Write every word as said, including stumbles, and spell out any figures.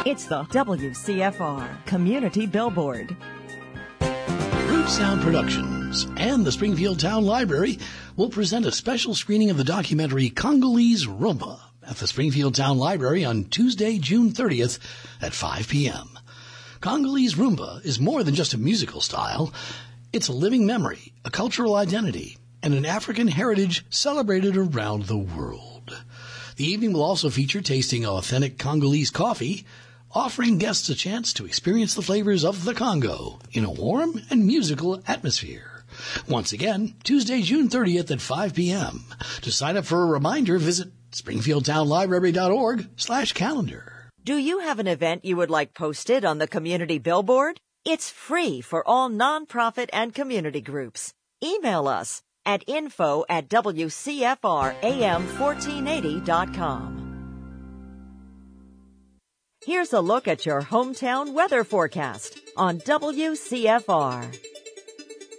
It's the W C F R Community Billboard. Root Sound Productions and the Springfield Town Library will present a special screening of the documentary Congolese Rumba at the Springfield Town Library on Tuesday, June thirtieth at five p.m. Congolese Rumba is more than just a musical style. It's a living memory, a cultural identity, and an African heritage celebrated around the world. The evening will also feature tasting authentic Congolese coffee, offering guests a chance to experience the flavors of the Congo in a warm and musical atmosphere. Once again, Tuesday, June thirtieth at five p.m. To sign up for a reminder, visit springfieldtownlibrary.org slash calendar. Do you have an event you would like posted on the Community Billboard? It's free for all nonprofit and community groups. Email us at info at w c f r a m fourteen eighty dot com. Here's a look at your hometown weather forecast on W C F R.